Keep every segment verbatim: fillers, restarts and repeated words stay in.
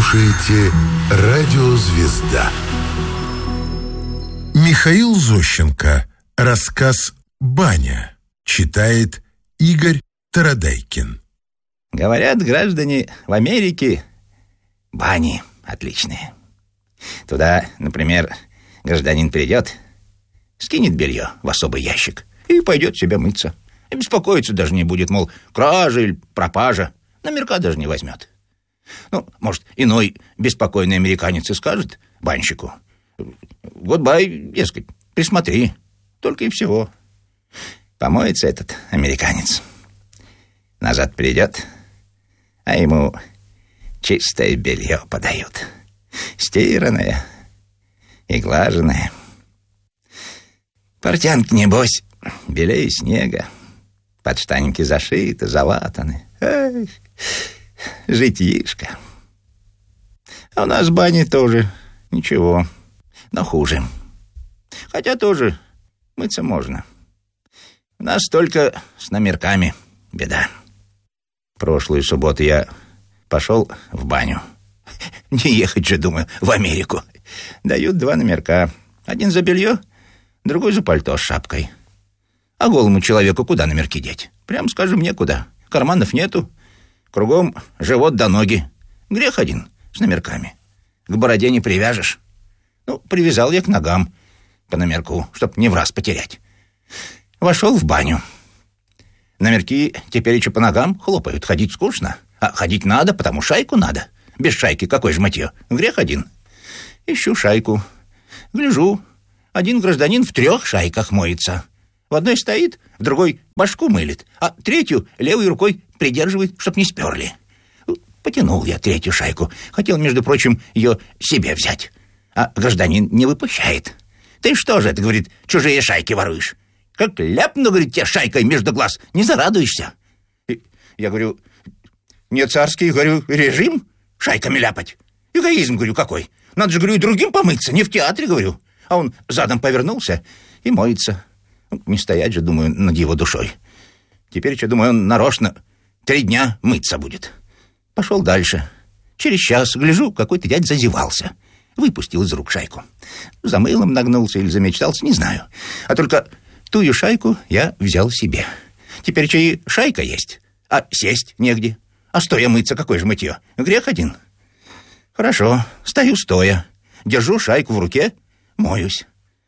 слушаете «Радио Звезда». Михаил Зощенко. Рассказ «Баня». Читает Игорь Тарадайкин. Говорят, граждане, в Америке бани отличные. Туда, например, гражданин придет, скинет белье в особый ящик и пойдет себе мыться. И беспокоиться даже не будет, мол, кража или пропажа. Номерка даже не возьмет. Ну, может, иной беспокойный американец и скажет банщику: «Гудбай, дескать, присмотри». Только и всего. Помоется этот американец, назад придет, а ему чистое белье подают, стиранное и глаженное. Портянки, небось, белее снега, подштанники зашиты, залатаны. Эх, житьишко. А у нас бани тоже ничего, но хуже. Хотя тоже мыться можно. У нас только с номерками беда. Прошлую субботу я пошел в баню. Не ехать же, думаю, в Америку. Дают два номерка. Один за белье, другой за пальто с шапкой. А голому человеку куда номерки деть? Прям скажем, некуда. Карманов нету. Кругом живот до ноги. Грех один с номерками. К бороде не привяжешь. Ну, привязал я к ногам по номерку, чтоб не враз потерять. Вошел в баню. Номерки теперь еще по ногам хлопают. Ходить скучно. А ходить надо, потому шайку надо. Без шайки какой же мытье? Грех один. Ищу шайку. Гляжу. Один гражданин в трех шайках моется. В одной стоит, в другой башку мылит, а третью левой рукой придерживает, чтоб не сперли. Потянул я третью шайку. Хотел, между прочим, ее себе взять. А гражданин не выпущает. «Ты что же это, — говорит, — чужие шайки воруешь? Как ляпну, — говорит, — тебе шайкой между глаз, не зарадуешься». И я говорю: «Не царский, — говорю, — режим шайками ляпать. Эгоизм, — говорю, — какой. Надо же, — говорю, — и другим помыться, не в театре, — говорю». А он задом повернулся и моется. Не стоять же, думаю, над его душой. Теперь, что, думаю, он нарочно три дня мыться будет. Пошел дальше. Через час, гляжу, какой-то дядь зазевался. Выпустил из рук шайку. За мылом нагнулся или замечтался, не знаю. А только тую шайку я взял себе. Теперь что, и шайка есть, а сесть негде. А стоя мыться, какое же мытье? Грех один. Хорошо, стою стоя, держу шайку в руке, моюсь.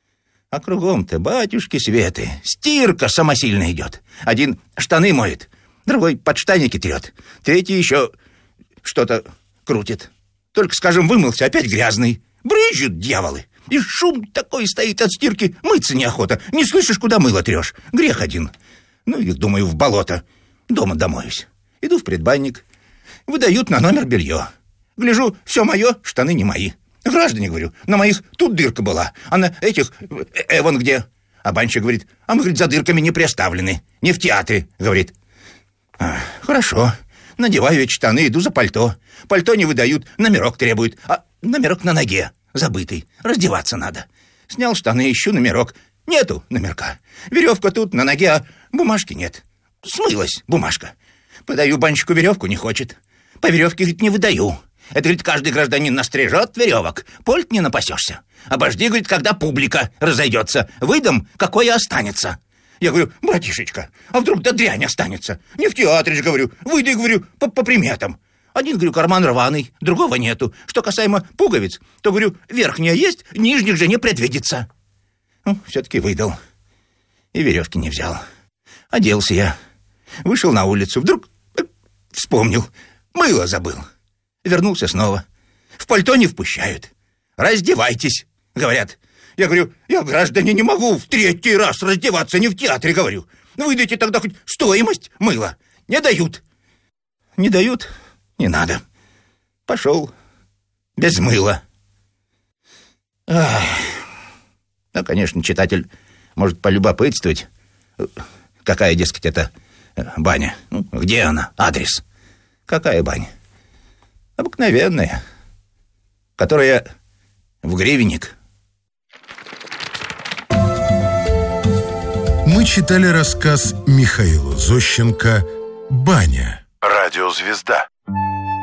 А кругом-то, батюшки светы, стирка самосильно идет. Один штаны моет, другой подштанники трет, третий еще что-то крутит. Только, скажем, вымылся, опять грязный. Брызжут дьяволы. И шум такой стоит от стирки, мыться неохота. Не слышишь, куда мыло трешь. Грех один. Ну, их, думаю, в болото. Дома домоюсь. Иду в предбанник. Выдают на номер белье. Гляжу, все мое, штаны не мои. Граждане, говорю, на моих тут дырка была, а на этих эван где? А банщик говорит: а мы, говорит, за дырками не приставлены. Не в театре, говорит. А, хорошо. Надеваю эти штаны, иду за пальто. Пальто не выдают, номерок требуют. А номерок на ноге, забытый. Раздеваться надо. Снял штаны, ищу номерок. Нету номерка. Веревка тут, на ноге, а бумажки нет. Смылась бумажка. Подаю банщику веревку, не хочет. По веревке, говорит, не выдаю. Это, говорит, каждый гражданин настрижет веревок. Польт не напасешься. Обожди, говорит, когда публика разойдется. Выдам, какое останется. Я говорю: братишечка, а вдруг да дрянь останется? Не в театре же, говорю. Выйди, говорю, по, по приметам. Один, говорю, карман рваный, другого нету. Что касаемо пуговиц, то, говорю, верхняя есть, нижних же не предвидится. Ну, все-таки выдал. И веревки не взял. Оделся я. Вышел на улицу. Вдруг э, вспомнил. Мыло забыл. Вернулся снова. В пальто не впускают. Раздевайтесь, говорят. Я говорю: я, граждане, не могу в третий раз раздеваться, не в театре, говорю. Выдайте тогда хоть стоимость мыла. Не дают. Не дают, не надо. Пошел без мыла. Ах. Ну, конечно, читатель может полюбопытствовать, какая, дескать, это баня. Ну, где она? Адрес. Какая баня? Обыкновенная, которая в гривенник. Мы читали рассказ Михаила Зощенко «Баня». Радио Звезда.